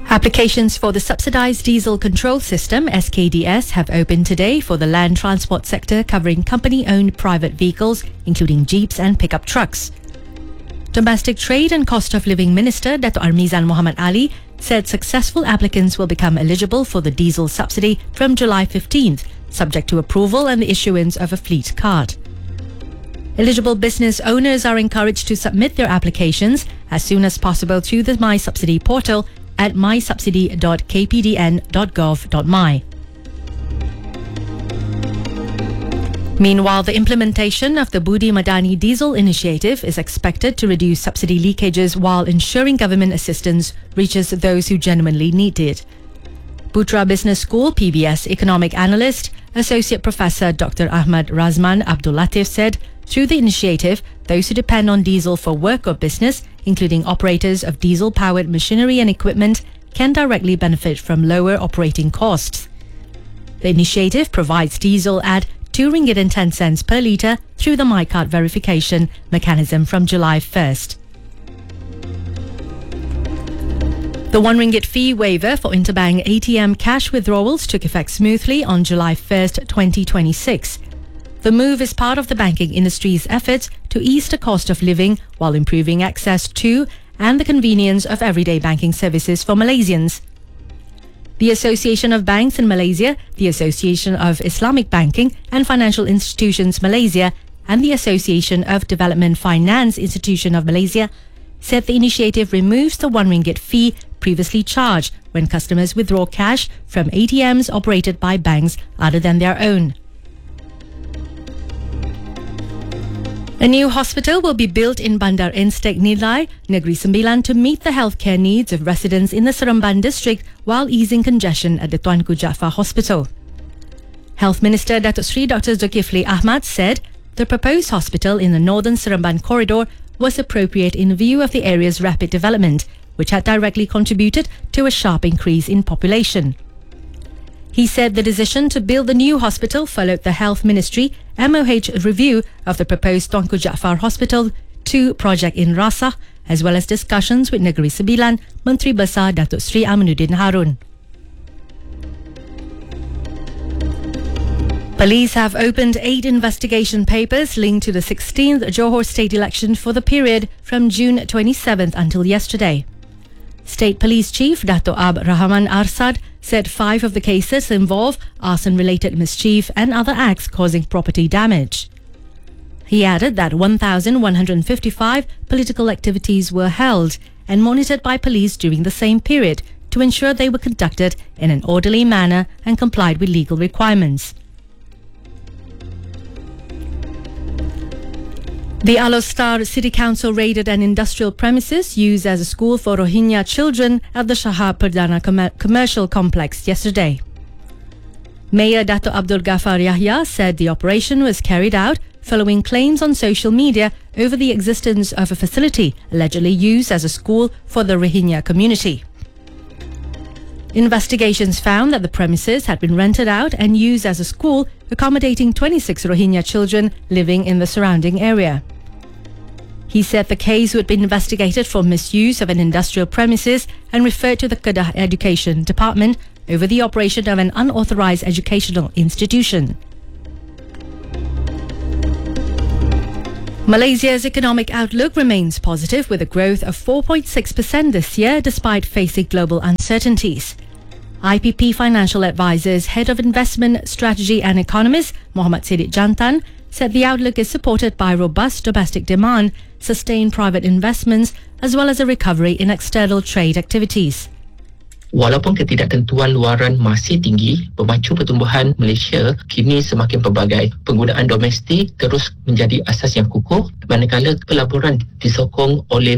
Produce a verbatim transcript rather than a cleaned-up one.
Applications for the Subsidised Diesel Control System S K D S have opened today for the land transport sector, covering company-owned private vehicles, including jeeps and pickup trucks. Domestic Trade and Cost of Living Minister Dato' Armizan Muhammad Ali said successful applicants will become eligible for the diesel subsidy from July fifteenth, subject to approval and the issuance of a fleet card. Eligible business owners are encouraged to submit their applications as soon as possible to the My Subsidy portal at my subsidy dot k p d n dot gov dot my. Meanwhile, the implementation of the Budi Madani Diesel Initiative is expected to reduce subsidy leakages while ensuring government assistance reaches those who genuinely need it. Putra Business School P B S Economic Analyst, Associate Professor Doctor Ahmad Razman Abdul Latif said, through the initiative, those who depend on diesel for work or business, including operators of diesel-powered machinery and equipment, can directly benefit from lower operating costs. The initiative provides diesel at two ringgit and ten cents per litre through the MyCard verification mechanism from July first. The one ringgit fee waiver for interbank A T M cash withdrawals took effect smoothly on July first, twenty twenty-six. The move is part of the banking industry's efforts to ease the cost of living while improving access to and the convenience of everyday banking services for Malaysians. The Association of Banks in Malaysia, the Association of Islamic Banking and Financial Institutions Malaysia, and the Association of Development Finance Institution of Malaysia said the initiative removes the one ringgit fee previously charged when customers withdraw cash from A T Ms operated by banks other than their own. A new hospital will be built in Bandar Instek Nilai, Negeri Sembilan, to meet the healthcare needs of residents in the Seremban district while easing congestion at the Tuanku Jaafar Hospital. Health Minister Datuk Seri Doctor Zulkifli Ahmad said the proposed hospital in the northern Seremban corridor was appropriate in view of the area's rapid development, which had directly contributed to a sharp increase in population. He said the decision to build the new hospital followed the Health Ministry M O H review of the proposed Tuanku Jaafar Hospital two project in Rasah, as well as discussions with Negeri Sembilan Menteri Besar Datuk Seri Aminuddin Harun. Police have opened eight investigation papers linked to the sixteenth Johor state election for the period from June twenty-seventh until yesterday. State Police Chief Dato' Ab Rahman Arsad said five of the cases involve arson-related mischief and other acts causing property damage. He added that one thousand one hundred fifty-five political activities were held and monitored by police during the same period to ensure they were conducted in an orderly manner and complied with legal requirements. The Alor City Council raided an industrial premises used as a school for Rohingya children at the Shahar Perdana Com- Commercial Complex yesterday. Mayor Dato' Abdul Ghaffar Yahya said the operation was carried out following claims on social media over the existence of a facility allegedly used as a school for the Rohingya community. Investigations found that the premises had been rented out and used as a school, accommodating twenty-six Rohingya children living in the surrounding area. He said the case would be investigated for misuse of an industrial premises and referred to the Kedah Education Department over the operation of an unauthorized educational institution. Malaysia's economic outlook remains positive with a growth of four point six percent this year despite facing global uncertainties. I P P Financial Advisors Head of Investment Strategy and Economist Muhammad Siddiq Jantan said the outlook is supported by robust domestic demand, sustained private investments as well as a recovery in external trade activities. Walaupun ketidaktentuan luaran masih tinggi, pemacu pertumbuhan Malaysia kini semakin pelbagai. Penggunaan domestik terus menjadi asas yang kukuh, manakala pelaburan disokong oleh